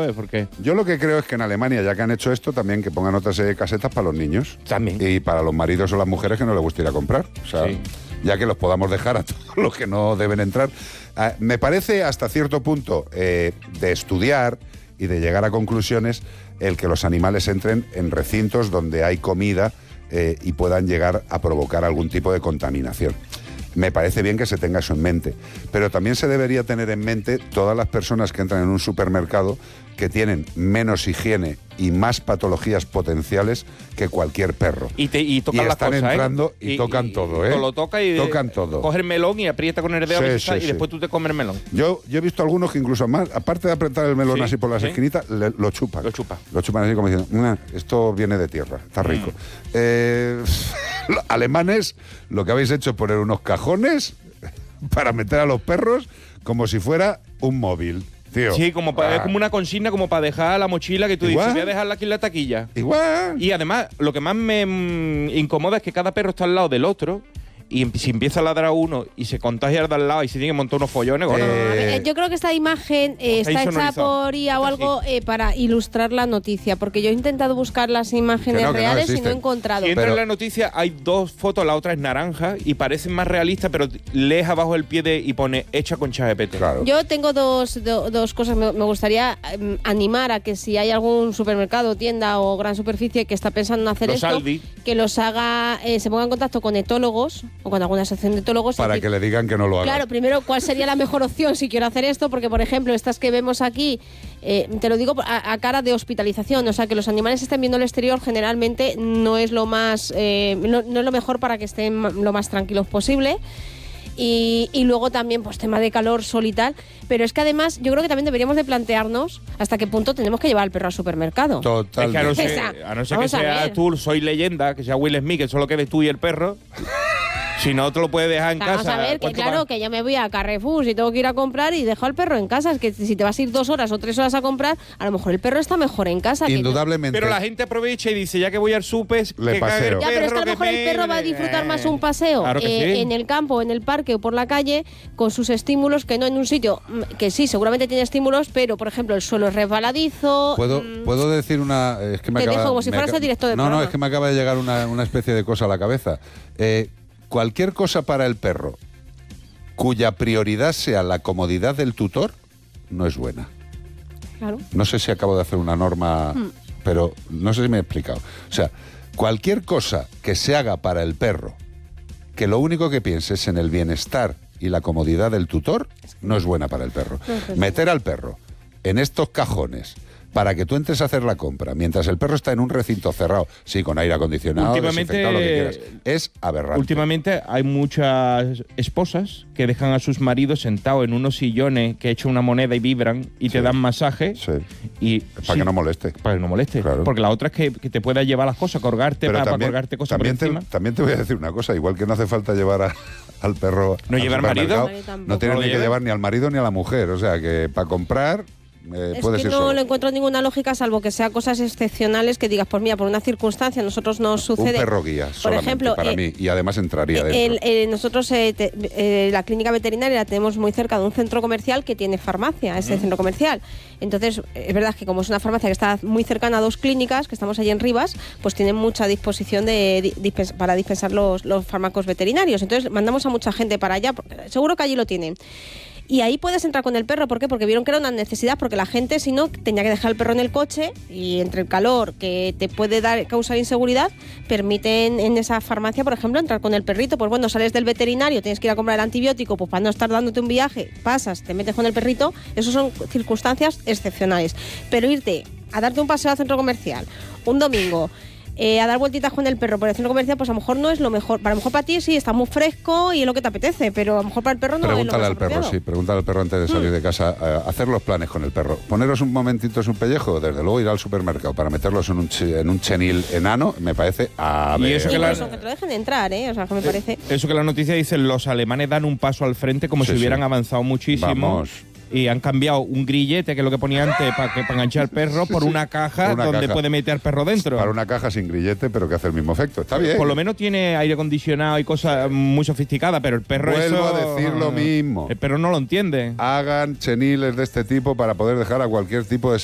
¿sabes? Porque Yo lo que creo es que en Alemania, ya que han hecho esto, también que pongan otra serie de casetas para los niños. También. Y para los maridos o las mujeres que no les gusta ir a comprar. O sea, Sí. ya que los podamos dejar a todos los que no deben entrar. Me parece hasta cierto punto de estudiar y de llegar a conclusiones el que los animales entren en recintos donde hay comida y puedan llegar a provocar algún tipo de contaminación. Me parece bien que se tenga eso en mente, pero también se debería tener en mente todas las personas que entran en un supermercado que tienen menos higiene y más patologías potenciales que cualquier perro. Y tocan las están cosas, entrando y tocan todo, ¿eh? Lo toca y tocan todo. coge el melón y aprieta con el dedo y después tú te comes el melón. Yo he visto algunos que incluso más, aparte de apretar el melón así por las esquinitas, lo chupan. Lo chupa. Lo chupan así como diciendo, esto viene de tierra, está rico. Alemanes, lo que habéis hecho es poner unos cajones para meter a los perros como si fuera un móvil. Tío. Sí, es como una consigna como para dejar la mochila que tú dices, voy a dejarla aquí en la taquilla. Igual. Y además, lo que más me incomoda es que cada perro está al lado del otro y si empieza a ladrar uno y se contagia el de al lado y se tiene que montar unos follones. Yo creo que esta imagen está hecha por IA o algo para ilustrar la noticia, porque yo he intentado buscar las imágenes reales y no he encontrado. Si entra en la noticia, hay dos fotos, la otra es naranja y parecen más realistas, pero lees abajo el pie y pone hecha con ChatGPT. Claro. Yo tengo dos cosas. Me gustaría animar a que si hay algún supermercado, tienda o gran superficie que está pensando en hacer esto, Aldi, que los haga, se ponga en contacto con etólogos o con alguna asociación de etólogos. Para que le digan que no lo haga. Claro, primero, ¿cuál sería la mejor opción si quiero hacer esto? Porque, por ejemplo, estas que vemos aquí, te lo digo a cara de hospitalización, o sea, que los animales estén viendo el exterior generalmente no es lo más, no es lo mejor para que estén lo más tranquilos posible. Y luego también, pues, tema de calor, sol y tal. Pero es que además, yo creo que también deberíamos de plantearnos hasta qué punto tenemos que llevar al perro al supermercado. Total. Es que a no ser que sea tú, soy leyenda, que sea Will Smith, que solo quedes tú y el perro. Si no, te lo puedes dejar en casa. Vamos a ver, que claro, que yo me voy a Carrefour y tengo que ir a comprar y dejo al perro en casa. Es que si te vas a ir 2 horas o 3 horas a comprar, a lo mejor el perro está mejor en casa. Indudablemente. Pero la gente aprovecha y dice, ya que voy al súper, le paseo. Ya, pero es que a lo mejor el perro va a disfrutar más un paseo claro que sí. en el campo, en el parque o por la calle, con sus estímulos, que no en un sitio que sí, seguramente tiene estímulos, pero, por ejemplo, el suelo es resbaladizo. ¿Puedo decir una...? Es que me te acaba, dejo como si fueras el director del programa. No, es que me acaba de llegar una especie de cosa a la cabeza. Cualquier cosa para el perro cuya prioridad sea la comodidad del tutor no es buena. Claro. No sé si acabo de hacer una norma, pero no sé si me he explicado. O sea, cualquier cosa que se haga para el perro, que lo único que piense es en el bienestar y la comodidad del tutor, no es buena para el perro. Meter al perro en estos cajones para que tú entres a hacer la compra, mientras el perro está en un recinto cerrado, sí, con aire acondicionado, desinfectado, lo que quieras, es aberrante. Últimamente hay muchas esposas que dejan a sus maridos sentados en unos sillones que echan una moneda y vibran y te dan masaje. Sí. Y, para que no moleste. Para que no moleste. Claro. Porque la otra es que te pueda llevar las cosas, colgarte para colgarte cosas por encima. También te voy a decir una cosa, igual que no hace falta llevar al perro ¿No llevar marido? No tienes ni que llevar ni al marido ni a la mujer, o sea que para comprar... es que no le encuentro ninguna lógica, salvo que sea cosas excepcionales que digas, pues mira, por una circunstancia nosotros nos sucede. Un perro guía, por ejemplo, para mí, y además entraría dentro. Nosotros la clínica veterinaria la tenemos muy cerca de un centro comercial que tiene farmacia, ese centro comercial. Entonces, es verdad que como es una farmacia que está muy cercana a 2 clínicas, que estamos allí en Rivas, pues tienen mucha disposición para dispensar los fármacos veterinarios. Entonces, mandamos a mucha gente para allá, porque seguro que allí lo tienen. Y ahí puedes entrar con el perro, ¿por qué? Porque vieron que era una necesidad, porque la gente, si no, tenía que dejar el perro en el coche y entre el calor que te puede causar inseguridad, permiten en esa farmacia, por ejemplo, entrar con el perrito. Pues bueno, sales del veterinario, tienes que ir a comprar el antibiótico, pues para no estar dándote un viaje, pasas, te metes con el perrito, eso son circunstancias excepcionales. Pero irte a darte un paseo al centro comercial un domingo, a dar vueltitas con el perro por el centro comercial, pues a lo mejor no es lo mejor. A lo mejor para ti sí, está muy fresco y es lo que te apetece, pero a lo mejor para el perro no Pregúntale es lo más al perro, apropiado. sí, pregúntale al perro antes de salir de casa, hacer los planes con el perro. Poneros un momentito en un pellejo, desde luego ir al supermercado para meterlos en un chenil enano, me parece Y eso que que te lo dejen entrar, o sea, que me parece... Eso que la noticia dice, los alemanes dan un paso al frente como si hubieran avanzado muchísimo. Vamos. Y han cambiado un grillete, que es lo que ponía antes, para enganchar al perro, por una caja donde puede meter al perro dentro. Para una caja sin grillete, pero que hace el mismo efecto. Está bien. Por lo menos tiene aire acondicionado y cosas muy sofisticadas, pero el perro Vuelvo a decir lo mismo. El perro no lo entiende. Hagan cheniles de este tipo para poder dejar a cualquier tipo de